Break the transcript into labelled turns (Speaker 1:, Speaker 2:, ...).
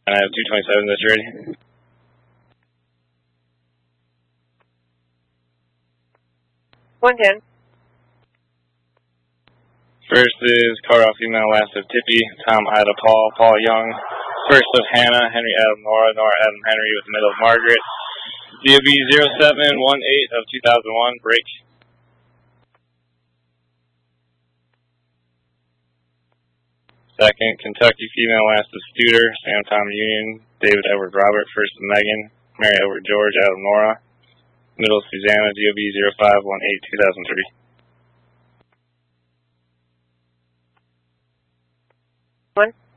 Speaker 1: I have 227 that's ready.
Speaker 2: $110.
Speaker 1: First is car off female, last of Tippy, Tom, Ida, Paul, Paul Young. First of Hannah, Henry, Adam, Nora, Nora, Adam, Henry with middle of Margaret. DOB 0718 of 2001, break. Second, Kentucky female, last of Studer, Sam, Tom, Union, David, Edward, Robert. First of Megan, Mary, Edward, George, Adam, Nora. Middle Susanna, DOB 0518 2003.
Speaker 2: One.